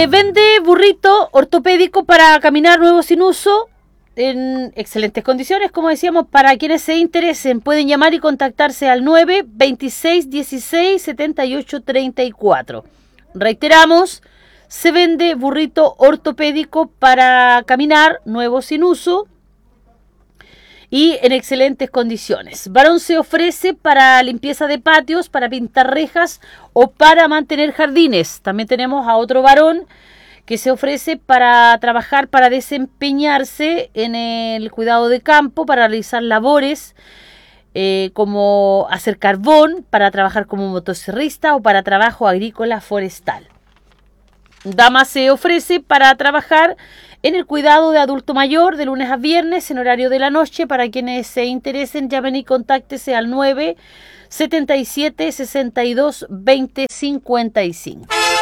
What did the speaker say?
Vende burrito ortopédico para caminar nuevo sin uso en excelentes condiciones, como decíamos. Para quienes se interesen pueden llamar y contactarse al 926 16 78 34. Reiteramos, se vende burrito ortopédico para caminar nuevo sin uso y en excelentes condiciones. Varón se ofrece para limpieza de patios, para pintar rejas o para mantener jardines. También tenemos a otro varón que se ofrece para trabajar, para desempeñarse en el cuidado de campo, para realizar labores como hacer carbón, para trabajar como motosierrista o para trabajo agrícola forestal. Dama se ofrece para trabajar en el cuidado de adulto mayor de lunes a viernes en horario de la noche. Para quienes se interesen, llamen y contáctese al 977 62 20 55.